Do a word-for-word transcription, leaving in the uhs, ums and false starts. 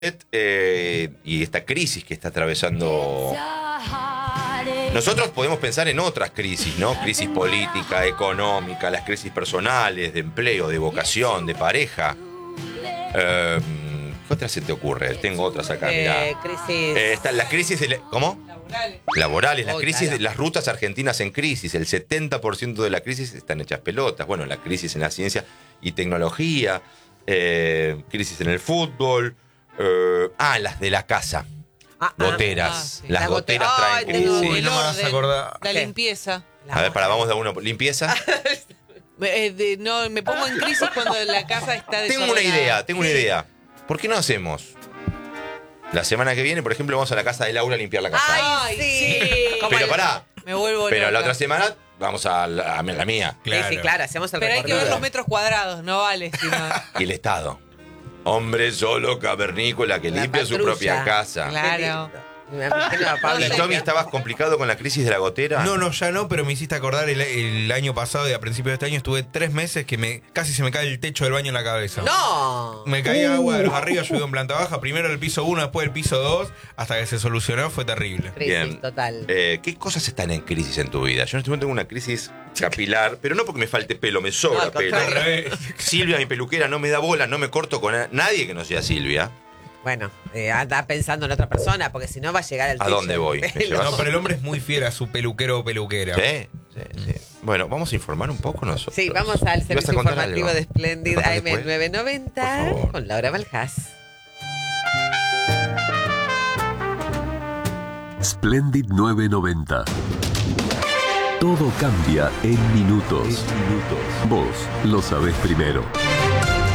eh, y esta crisis que está atravesando. Nosotros podemos pensar en otras crisis, ¿no? Crisis política, económica, las crisis personales, de empleo, de vocación, de pareja. Eh, ¿Qué otras se te ocurre? Tengo otras acá, mirá. Eh, crisis. Eh, está la crisis de la- ¿Cómo? Laborales. Laborales, las Oh, crisis claro. de las rutas argentinas en crisis. El setenta por ciento de la crisis están hechas pelotas. Bueno, la crisis en la ciencia y tecnología, eh, crisis en el fútbol. eh, ah, las de la casa. Ah, ah. Goteras. Ah, sí. Las La goteras gotera- traen Ay, tengo crisis. Uy, El no me vas a orden, acordar. La ¿Qué? limpieza. La A ver, para, gotera. vamos de a uno. ¿Limpieza? Eh, de- no, me pongo en crisis cuando la casa está Tengo una desordenada. idea, tengo una idea. ¿Por qué no hacemos? La semana que viene, por ejemplo, vamos a la casa de Laura a limpiar la casa. Ay, sí. Como Pero el- pará, Me vuelvo pero loca. la otra semana vamos a la, a la mía. Sí, sí, claro, hacemos el Pero hay que recorrido. ver los metros cuadrados, no vale. Sino... Y el Estado. Hombre solo cavernícola que La limpia su patrulla. propia casa. Claro. Qué lindo. Me imagino a Pablo ¿Y No sé. Tommy, estabas complicado con la crisis de la gotera? No, no, ya no, pero me hiciste acordar el, el año pasado y a principios de este año estuve tres meses que me casi se me cae el techo del baño en la cabeza. No. Me caía agua de los arriba, yo vivo en planta baja, primero el piso uno, después el piso dos, hasta que se solucionó, fue terrible. Crisis Bien. total. Eh, ¿Qué cosas están en crisis en tu vida? Yo en este momento tengo una crisis capilar, pero no porque me falte pelo, me sobra No, al pelo. contrario. Al revés. Silvia, mi peluquera, no me da bola, no me corto con na- nadie que no sea Silvia. Bueno, eh, anda pensando en otra persona, porque si no va a llegar al ¿A techo. dónde voy? ¿Me llevas? No, pero el hombre es muy fiel a su peluquero o peluquera. ¿Sí? Sí, sí. Bueno, vamos a informar un poco nosotros. Sí, vamos al ¿Me vas a servicio contar informativo algo? de Splendid ¿Me A contás M después? nueve Por noventa favor. con Laura Baljás. Splendid nueve noventa. Todo cambia en minutos. Vos lo sabés primero.